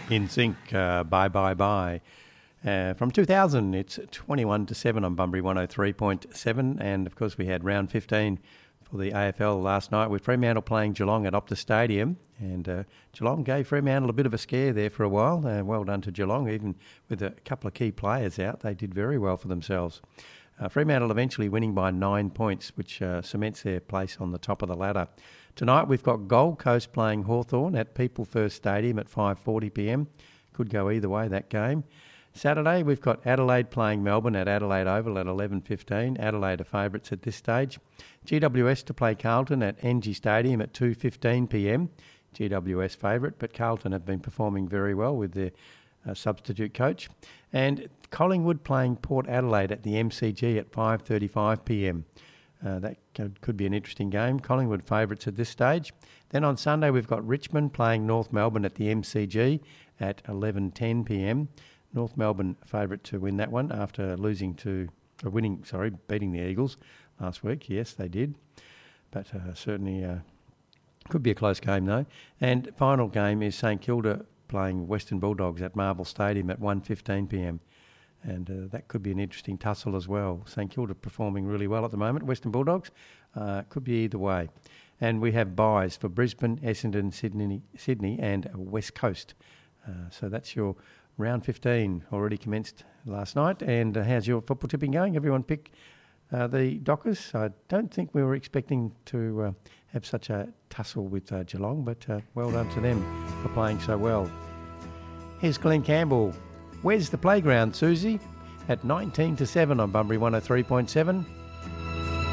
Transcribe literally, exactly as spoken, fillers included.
In Sync, uh, Bye Bye Bye. Uh, from two thousand, it's twenty-one to seven on Bunbury one oh three point seven. And, of course, we had round fifteen for the A F L last night with Fremantle playing Geelong at Optus Stadium. And uh, Geelong gave Fremantle a bit of a scare there for a while. Uh, well done to Geelong. Even with a couple of key players out, they did very well for themselves. Uh, Fremantle eventually winning by nine points, which uh, cements their place on the top of the ladder. Tonight we've got Gold Coast playing Hawthorn at People First Stadium at five forty p m. Could go either way, that game. Saturday we've got Adelaide playing Melbourne at Adelaide Oval at eleven fifteen. Adelaide are favourites at this stage. G W S to play Carlton at N G Stadium at two fifteen p m. G W S favourite, but Carlton have been performing very well with their uh, substitute coach. And Collingwood playing Port Adelaide at the M C G at five thirty-five p m. Uh, that could, could be an interesting game. Collingwood favourites at this stage. Then on Sunday we've got Richmond playing North Melbourne at the M C G at eleven ten p m. North Melbourne favourite to win that one after losing to, or winning, sorry, beating the Eagles last week. Yes, they did. But uh, certainly uh, could be a close game though. And final game is St Kilda playing Western Bulldogs at Marvel Stadium at one fifteen p m. And uh, that could be an interesting tussle as well. St Kilda performing really well at the moment. Western Bulldogs uh, could be either way. And we have buys for Brisbane, Essendon, Sydney, Sydney and West Coast. Uh, so that's your round fifteen already commenced last night. And uh, how's your football tipping going? Everyone pick uh, the Dockers. I don't think we were expecting to uh, have such a tussle with uh, Geelong, but uh, well done to them for playing so well. Here's Glenn Campbell. Where's the playground, Susie? At nineteen to seven on Bunbury one oh three point seven.